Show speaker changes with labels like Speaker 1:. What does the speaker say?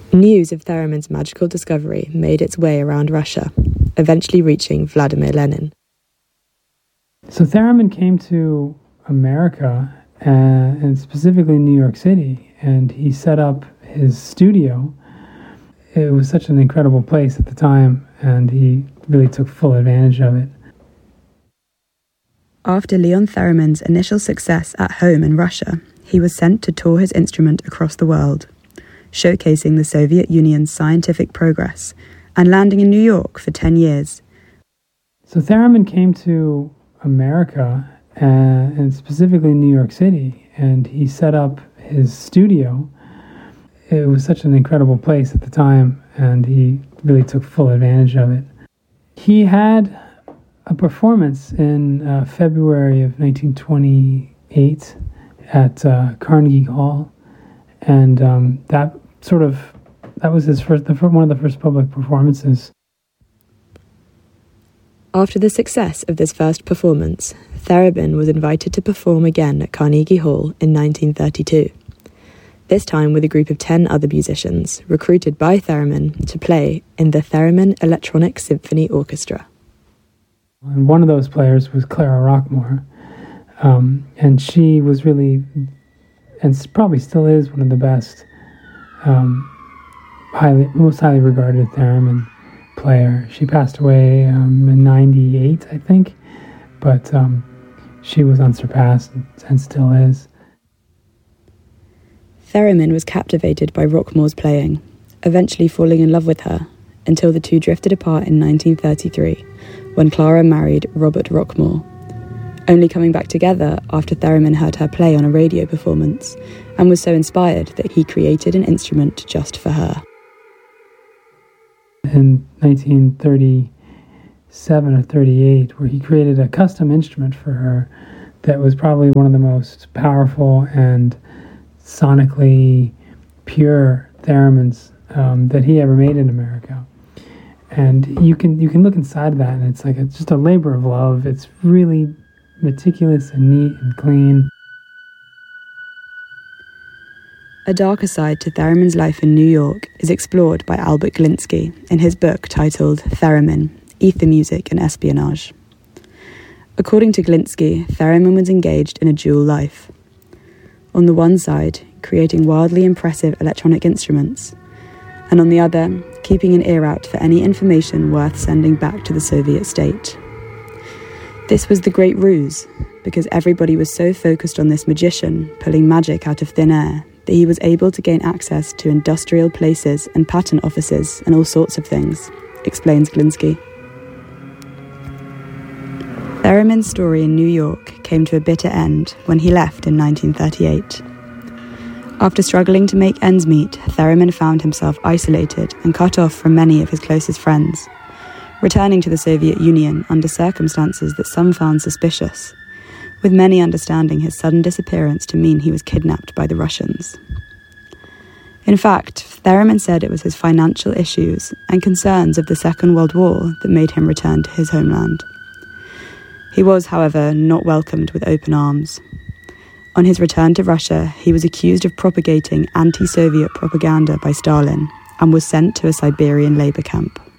Speaker 1: News of Theremin's magical discovery made its way around Russia, eventually reaching Vladimir Lenin.
Speaker 2: So Theremin came to America, and specifically New York City, and he set up his studio. It was such an incredible place at the time, and he really took full advantage of it.
Speaker 1: After Leon Theremin's initial success at home in Russia, he was sent to tour his instrument across the world, showcasing the Soviet Union's scientific progress, and landing in New York for 10 years.
Speaker 2: So Theremin came to America, and specifically New York City, and he set up his studio. It was such an incredible place at the time, and he really took full advantage of it. He had a performance in February of 1928 at Carnegie Hall, and that was his one of the first public performances.
Speaker 1: After the success of this first performance, Theremin was invited to perform again at Carnegie Hall in 1932, this time with a group of 10 other musicians recruited by Theremin to play in the Theremin Electronic Symphony Orchestra.
Speaker 2: And one of those players was Clara Rockmore, and she was really, and probably still is, one of the best, most highly regarded Theremin player. She passed away in 98, I think, but she was unsurpassed and still is.
Speaker 1: Theremin was captivated by Rockmore's playing, eventually falling in love with her, until the two drifted apart in 1933, when Clara married Robert Rockmore, only coming back together after Theremin heard her play on a radio performance, and was so inspired that he created an instrument just for her.
Speaker 2: In 1937 or 38, where he created a custom instrument for her that was probably one of the most powerful and sonically pure theremins that he ever made in America. And you can look inside of that, and it's just a labor of love. It's really meticulous and neat and clean.
Speaker 1: A darker side to Theremin's life in New York is explored by Albert Glinsky in his book titled Theremin, Ether Music and Espionage. According to Glinsky, Theremin was engaged in a dual life. On the one side, creating wildly impressive electronic instruments, and on the other, keeping an ear out for any information worth sending back to the Soviet state. This was the great ruse, because everybody was so focused on this magician pulling magic out of thin air that he was able to gain access to industrial places and patent offices and all sorts of things, explains Glinsky. Theremin's story in New York came to a bitter end when he left in 1938. After struggling to make ends meet, Theremin found himself isolated and cut off from many of his closest friends, returning to the Soviet Union under circumstances that some found suspicious, with many understanding his sudden disappearance to mean he was kidnapped by the Russians. In fact, Theremin said it was his financial issues and concerns of the Second World War that made him return to his homeland. He was, however, not welcomed with open arms. On his return to Russia, he was accused of propagating anti-Soviet propaganda by Stalin and was sent to a Siberian labor camp.